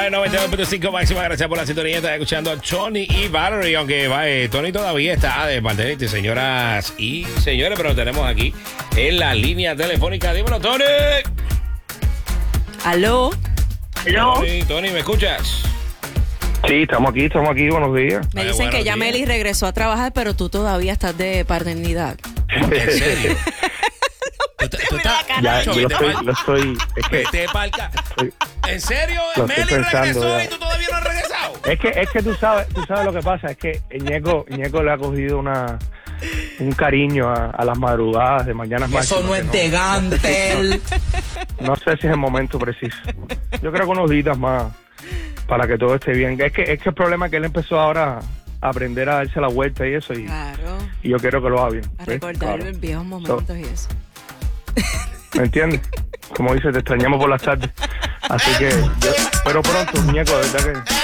92.5 máxima. Gracias por la sintonía. Estás escuchando a Tony y Valerie. Aunque Tony todavía está de paternity, señoras y señores. Pero lo tenemos aquí en la línea telefónica. Dímelo, Tony. ¿Aló? Tony, ¿me escuchas? Sí, estamos aquí, buenos días. Me dicen que ya Meli regresó a trabajar, pero tú todavía estás de paternidad. ¿En serio? Ya, yo lo estoy. Es que, ¿En serio? Lo ¿Meli estoy pensando, regresó ya. y tú todavía no has regresado? es que tú sabes lo que pasa, es que Ñeco le ha cogido un cariño a las madrugadas de mañanas máximas. Eso no es de Gantel. No sé si es el momento preciso. Yo creo que unos días más para que todo esté bien. Es que el problema es que él empezó ahora a aprender a darse la vuelta y eso, y yo quiero que lo haga bien. A ¿ves? recordar Claro. los viejos momentos y eso. ¿Me entiendes? Como dice, te extrañamos por las tardes. Así que, pero pronto, Ñeco, de verdad que...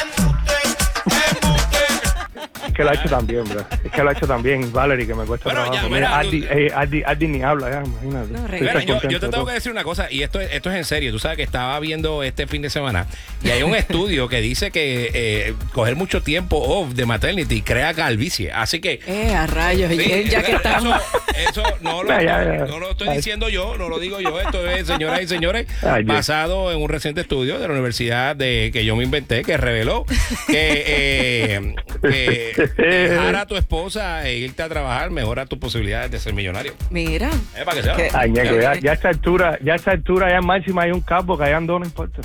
Es que lo ha hecho también, bro. Es que lo ha hecho también, Valerie, que me cuesta Bueno, trabajo. ya, Mira, Ardi ni habla, ya, imagínate. No, Estoy Mira, tan yo contento te de tengo todo. que decir una cosa, y esto es en serio. Tú sabes que estaba viendo este fin de semana y hay un estudio que dice que coger mucho tiempo off de maternity crea calvicie. Así que... A rayos, sí, ya que estamos... Eso no lo, Ya. no lo estoy diciendo yo, no lo digo yo. Esto es, señoras y señores, Ay, basado en un reciente estudio de la universidad que yo me inventé, que reveló que dejar a tu esposa e irte a trabajar mejora tus posibilidades de ser millonario. Mira. Para que sea. ¿Qué? Ay, Ñeco, ya a esta altura, ya en máxima hay un campo que allá ando, no importa.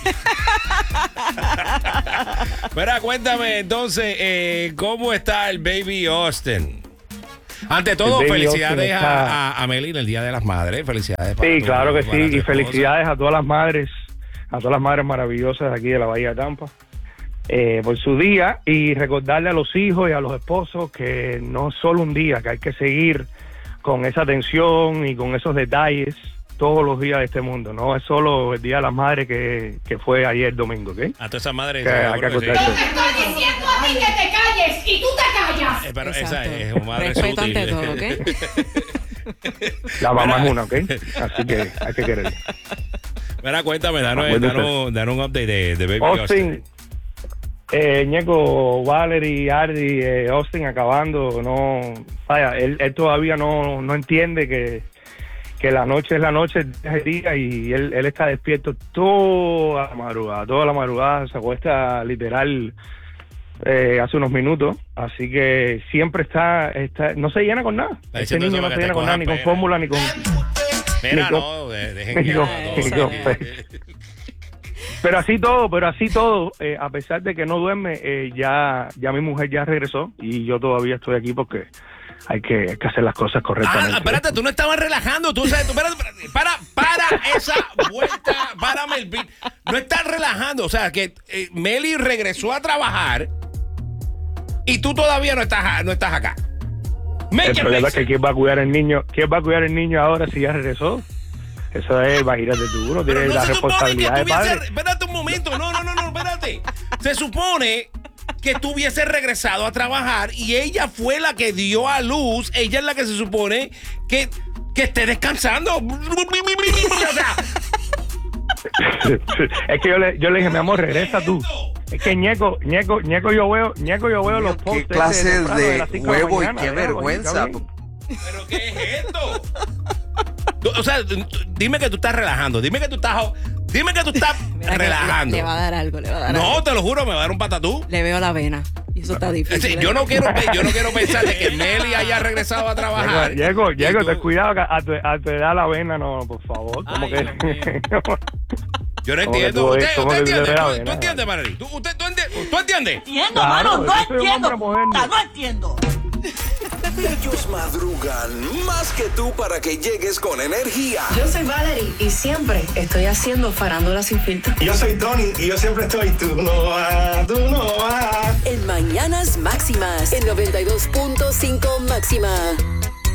Mira, cuéntame entonces, ¿cómo está el baby Austin? Ante todo, El baby felicidades Austin está... a Meli en el Día de las Madres. Felicidades. Sí, tu- claro que para sí, tu y esposa. felicidades a todas las madres maravillosas de aquí de la Bahía de Tampa por su día, y recordarle a los hijos y a los esposos que no es solo un día, que hay que seguir con esa atención y con esos detalles todos los días de este mundo. No es solo el Día de las Madres que fue ayer domingo, ¿ok? A todas esas madres. Que hay que seguro que sí. acostarse. Te estoy diciendo a ti que te calles y tú te callas. Pero esa Exacto. es una madre Respeto sutil. ante todo, ¿ok? La mamá es una, ¿ok? Así que hay que quererla. Mira, cuéntame, danos un update de Baby Austin, Ñeco, Valerie, Ardi, Austin acabando, no, vaya, él todavía no entiende que la noche es la noche, el día es el día, y él está despierto toda la madrugada, se acuesta literal hace unos minutos, así que siempre está no se llena con nada. Está Este diciendo niño eso no para se que llena te con nada, cojan ni con pena. fórmula, ni con... Mira, Nico. no, dejen Nico. que Nico. todo. Pero así todo, a pesar de que no duerme, ya mi mujer ya regresó y yo todavía estoy aquí porque hay que hacer las cosas correctamente. Espérate, tú no estabas relajando, tú sabes, espérate, para esa vuelta, párame el beat. No estás relajando, o sea, que Meli regresó a trabajar y tú todavía no estás acá. El problema es que ¿quién va a cuidar el niño ahora si ya regresó? Eso es, imagínate tú, no tienes la responsabilidad de padre. Espérate un momento, no, espérate. Se supone que tú hubieses regresado a trabajar y ella fue la que dio a luz, ella es la que se supone que esté descansando. O sea, Es que yo le dije, mi amor, regresa tú. Es que Ñeco, yo veo los ¿Qué posts clase temprano de las 5 de la huevo y mañana, qué vergüenza? ¿pero qué es esto? O sea, dime que tú estás relajando, dime que tú estás Mira que relajando. Le va a dar algo, algo. No, te lo juro, me va a dar un patatú. Le veo la vena. Y eso está difícil. Sí, yo no quiero pensar de que Meli haya regresado a trabajar. Ñeco, Y tú- ten cuidado, que a tu edad la vena, no, por favor. Como Ay, que... Dios mío. Yo no ¿Cómo que entiendo. tú ¿Usted cómo que tú entiende? te la ¿Tú vena? entiendes, Marely? ¿Tú entiendes? Entiendo, Claro, mano, yo no soy un entiendo. hombre moderno. No entiendo. Ellos madrugan más que tú para que llegues con energía. Yo soy Valerie y siempre estoy haciendo farándula sin filtro. Yo soy Tony y yo siempre estoy, tú no vas. En Mañanas Máximas, en 92.5 máxima.